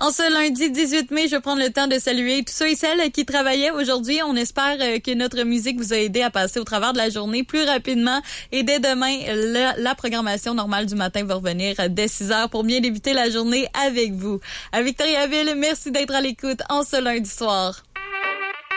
En ce lundi 18 mai, je vais prendre le temps de saluer tous ceux et celles qui travaillaient aujourd'hui. On espère que notre musique vous a aidé à passer au travers de la journée plus rapidement. Et dès demain, la programmation normale du matin va revenir dès 6 heures pour bien débuter la journée avec vous. À Victoriaville, merci d'être à l'écoute en ce lundi soir.